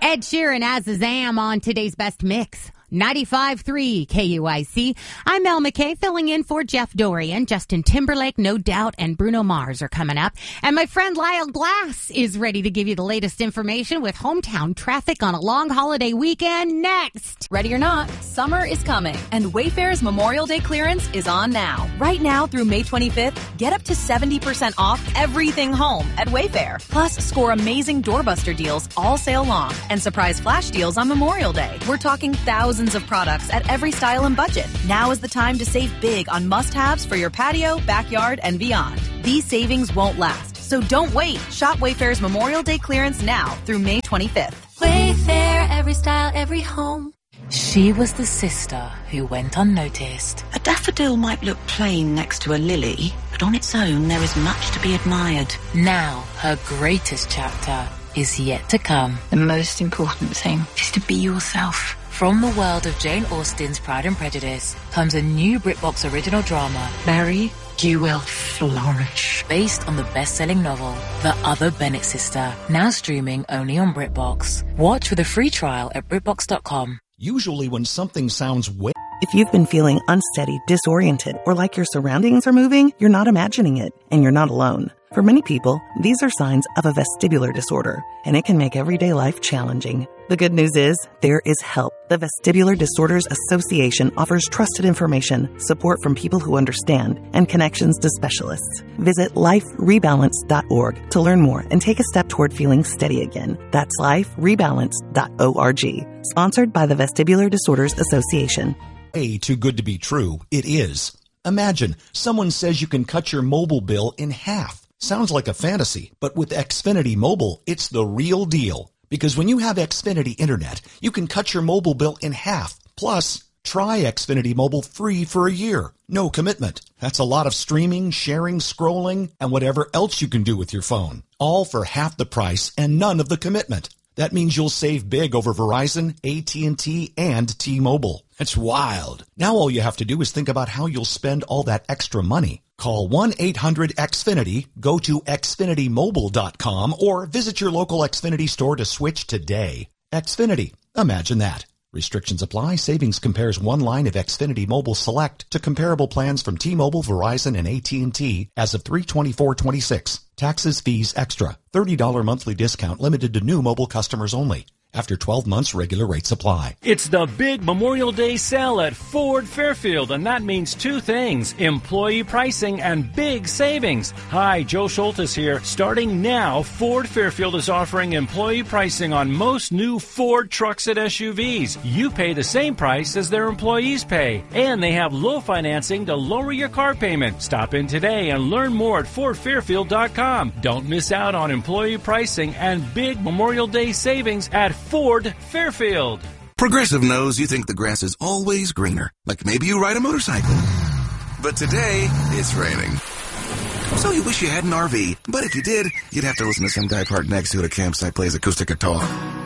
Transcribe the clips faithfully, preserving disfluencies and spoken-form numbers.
Ed Sheeran as Zam on today's Best Mix. ninety-five point three K U I C. I'm Mel McKay filling in for Jeff Dorian. Justin Timberlake, No Doubt, and Bruno Mars are coming up. And my friend Lyle Glass is ready to give you the latest information with hometown traffic on a long holiday weekend next. Ready or not, summer is coming, and Wayfair's Memorial Day clearance is on now. Right now through May twenty-fifth, get up to seventy percent off everything home at Wayfair. Plus, score amazing doorbuster deals all sale long and surprise flash deals on Memorial Day. We're talking thousands of products at every style and budget. Now is the time to save big on must-haves for your patio, backyard, and beyond. These savings won't last, so don't wait. Shop Wayfair's Memorial Day clearance now through May twenty-fifth. Wayfair, every style, every home. She was the sister who went unnoticed. A daffodil might look plain next to a lily, but on its own there is much to be admired. Now her greatest chapter is yet to come. The most important thing is to be yourself. From the world of Jane Austen's Pride and Prejudice comes a new BritBox original drama, Mary, you will flourish. Based on the best-selling novel, The Other Bennett Sister, now streaming only on BritBox. Watch with a free trial at Britbox dot com. Usually when something sounds way... If you've been feeling unsteady, disoriented, or like your surroundings are moving, you're not imagining it, and you're not alone. For many people, these are signs of a vestibular disorder, and it can make everyday life challenging. The good news is, there is help. The Vestibular Disorders Association offers trusted information, support from people who understand, and connections to specialists. Visit life rebalance dot org to learn more and take a step toward feeling steady again. That's life rebalance dot org. Sponsored by the Vestibular Disorders Association. Way too good to be true. It is. Imagine someone says you can cut your mobile bill in half. Sounds like a fantasy, but with Xfinity Mobile, it's the real deal. Because when you have Xfinity Internet, you can cut your mobile bill in half. Plus, try Xfinity Mobile free for a year. No commitment. That's a lot of streaming, sharing, scrolling, and whatever else you can do with your phone. All for half the price and none of the commitment. That means you'll save big over Verizon, A T and T, and T-Mobile. It's wild. Now all you have to do is think about how you'll spend all that extra money. Call one eight hundred X Finity, go to Xfinity Mobile dot com, or visit your local Xfinity store to switch today. Xfinity. Imagine that. Restrictions apply. Savings compares one line of Xfinity Mobile Select to comparable plans from T-Mobile, Verizon, and A T and T as of three twenty-four twenty-six. Taxes, fees, extra. thirty dollars monthly discount limited to new mobile customers only. After twelve months, regular rates apply. It's the big Memorial Day sale at Ford Fairfield, and that means two things: employee pricing and big savings. Hi, Joe Schultes here. Starting now, Ford Fairfield is offering employee pricing on most new Ford trucks and S U Vs. You pay the same price as their employees pay, and they have low financing to lower your car payment. Stop in today and learn more at Ford Fairfield dot com. Don't miss out on employee pricing and big Memorial Day savings at Ford Fairfield. Progressive knows you think the grass is always greener, like maybe you ride a motorcycle. But today, it's raining. So you wish you had an R V, but if you did, you'd have to listen to some guy parked next to it at a campsite plays acoustic guitar.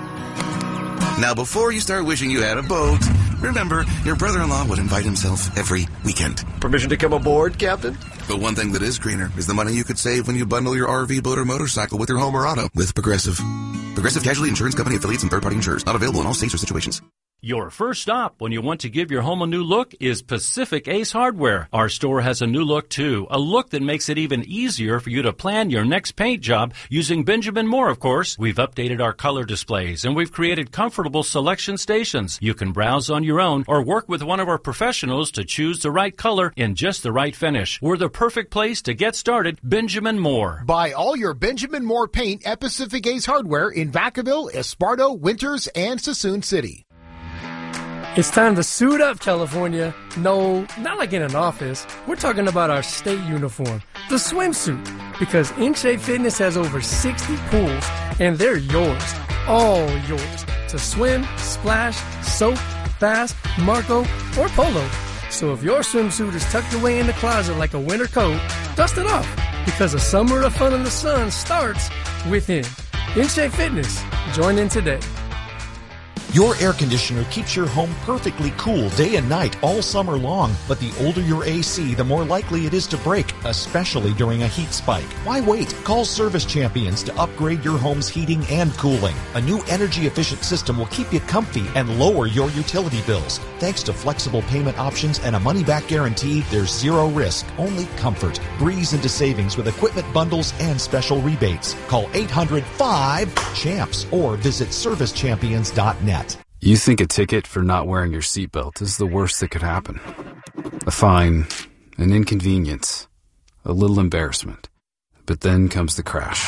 Now, before you start wishing you had a boat, remember, your brother-in-law would invite himself every weekend. Permission to come aboard, Captain? But one thing that is greener is the money you could save when you bundle your R V, boat, or motorcycle with your home or auto with Progressive. Progressive Casualty Insurance Company affiliates and third-party insurers. Not available in all states or situations. Your first stop when you want to give your home a new look is Pacific Ace Hardware. Our store has a new look, too. A look that makes it even easier for you to plan your next paint job using Benjamin Moore, of course. We've updated our color displays, and we've created comfortable selection stations. You can browse on your own or work with one of our professionals to choose the right color in just the right finish. We're the perfect place to get started. Benjamin Moore. Buy all your Benjamin Moore paint at Pacific Ace Hardware in Vacaville, Esparto, Winters, and Sassoon City. It's time to suit up, California. No, not like in an office. We're talking about our state uniform, the swimsuit. Because In Shape Fitness has over sixty pools, and they're yours, all yours, to swim, splash, soak, bass, Marco, or polo. So if your swimsuit is tucked away in the closet like a winter coat, dust it off. Because a summer of fun in the sun starts within. In Shape Fitness. Join in today. Your air conditioner keeps your home perfectly cool day and night all summer long, but the older your A C, the more likely it is to break, especially during a heat spike. Why wait? Call Service Champions to upgrade your home's heating and cooling. A new energy-efficient system will keep you comfy and lower your utility bills. Thanks to flexible payment options and a money-back guarantee, there's zero risk, only comfort. Breeze into savings with equipment bundles and special rebates. Call eight hundred five CHAMPS or visit service champions dot net. You think a ticket for not wearing your seatbelt is the worst that could happen. A fine, an inconvenience, a little embarrassment. But then comes the crash.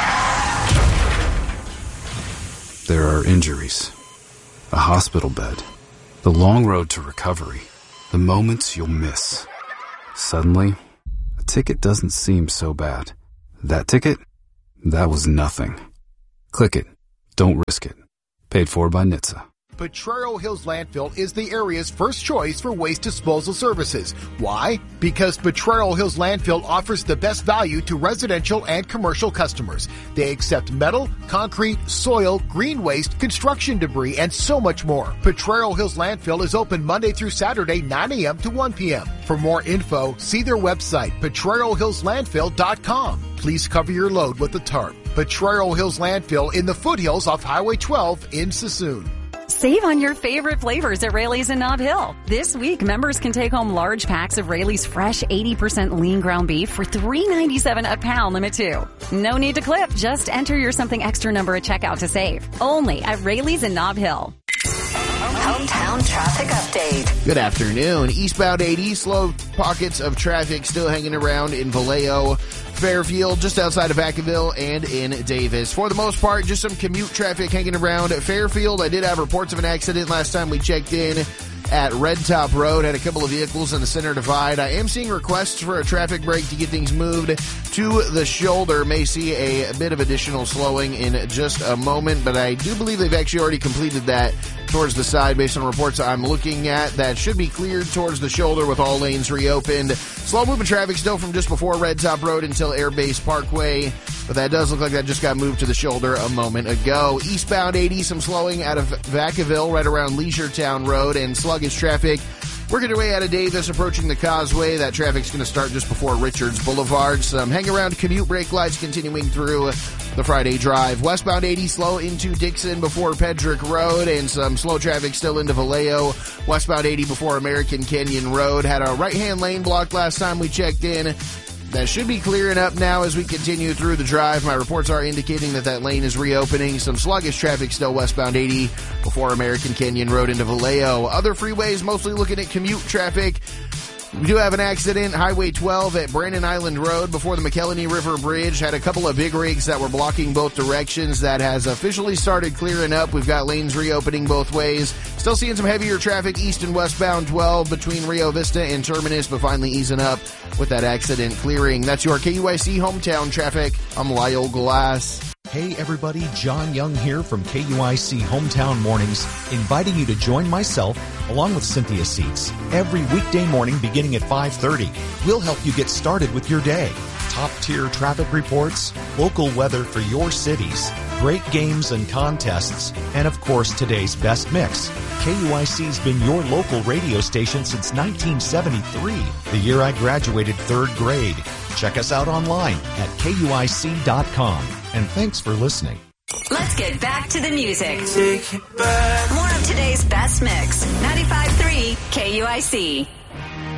There are injuries, a hospital bed, the long road to recovery, the moments you'll miss. Suddenly, a ticket doesn't seem so bad. That ticket? That was nothing. Click it. Don't risk it. Paid for by N H T S A. Potrero Hills Landfill is the area's first choice for waste disposal services. Why? Because Potrero Hills Landfill offers the best value to residential and commercial customers. They accept metal, concrete, soil, green waste, construction debris, and so much more. Potrero Hills Landfill is open Monday through Saturday, nine a.m. to one p.m. For more info, see their website, potrero hills landfill dot com. Please cover your load with a tarp. Potrero Hills Landfill in the foothills off Highway twelve in Sassoon. Save on your favorite flavors at Rayleigh's in Nob Hill. This week, members can take home large packs of Rayleigh's fresh eighty percent lean ground beef for three ninety-seven a pound, limit two. No need to clip. Just enter your something extra number at checkout to save. Only at Rayleigh's in Nob Hill. Hometown traffic update. Good afternoon. Eastbound eighty, slow pockets of traffic still hanging around in Vallejo, Fairfield, just outside of Vacaville, and in Davis. For the most part, just some commute traffic hanging around at Fairfield. I did have reports of an accident last time we checked in at Red Top Road. Had a couple of vehicles in the center divide. I am seeing requests for a traffic break to get things moved to the shoulder. May see a bit of additional slowing in just a moment, but I do believe they've actually already completed that towards the side based on reports I'm looking at. That should be cleared towards the shoulder with all lanes reopened. Slow moving traffic still from just before Red Top Road until Air Base Parkway, but that does look like that just got moved to the shoulder a moment ago. Eastbound eighty, some slowing out of Vacaville right around Leisure Town Road, and sluggish traffic working their way out of Davis, approaching the Causeway. That traffic's going to start just before Richards Boulevard. Some hang around commute brake lights continuing through the Friday drive. Westbound eighty slow into Dixon before Pedrick Road, and some slow traffic still into Vallejo. Westbound eighty before American Canyon Road. Had a right-hand lane blocked last time we checked in. That should be clearing up now as we continue through the drive. My reports are indicating that that lane is reopening. Some sluggish traffic still westbound eighty before American Canyon Road into Vallejo. Other freeways mostly looking at commute traffic. We do have an accident, Highway twelve at Brandon Island Road before the McKelney River Bridge. Had a couple of big rigs that were blocking both directions. That has officially started clearing up. We've got lanes reopening both ways. Still seeing some heavier traffic east and westbound twelve between Rio Vista and Terminus, but finally easing up with that accident clearing. That's your K U I C hometown traffic. I'm Lyle Glass. Hey everybody, John Young here from K U I C Hometown Mornings, inviting you to join myself, along with Cynthia Seats, every weekday morning beginning at five thirty. We'll help you get started with your day. Top-tier traffic reports, local weather for your cities, great games and contests, and of course today's best mix. K U I C's been your local radio station since nineteen seventy-three, the year I graduated third grade. Check us out online at K U I C dot com. And thanks for listening. Let's get back to the music. Take it back. More of today's best mix. ninety-five point three K U I C.